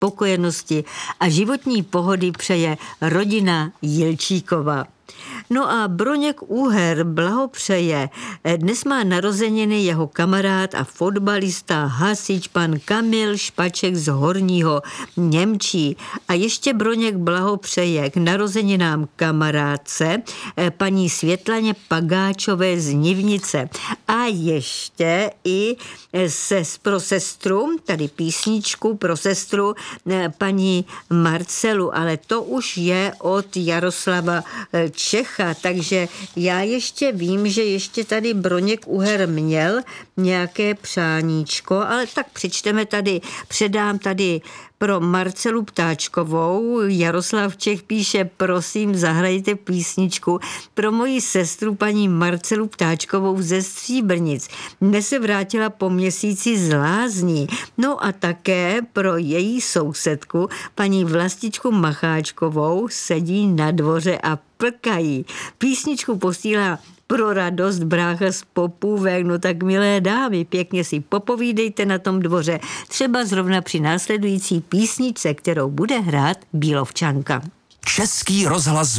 spokojenosti a životní pohody přeje rodina Jilčíkova. No a Broněk Úher blahopřeje. Dnes má narozeniny jeho kamarád a fotbalista, hasič pan Kamil Špaček z Horního Němčí. A ještě Broněk blahopřeje k narozeninám kamarádce paní Světlaně Pagáčové z Nivnice. A ještě i pro sestru, tady písničku pro sestru paní Marcelu, ale to už je od Jaroslava Čecha, takže já ještě vím, že ještě tady Broněk Uher měl nějaké přáníčko, ale tak předám tady pro Marcelu Ptáčkovou. Jaroslav Čech píše, prosím, zahrajte písničku pro moji sestru paní Marcelu Ptáčkovou ze Stříbrnic. Dnes se vrátila po měsíci z lázní. No a také pro její sousedku paní Vlastičku Macháčkovou, sedí na dvoře a plkají. Písničku posílá pro radost brácha z Popůvek. No tak milé dámy, pěkně si popovídejte na tom dvoře, třeba zrovna při následující písničce, kterou bude hrát Bílovčanka. Český rozhlas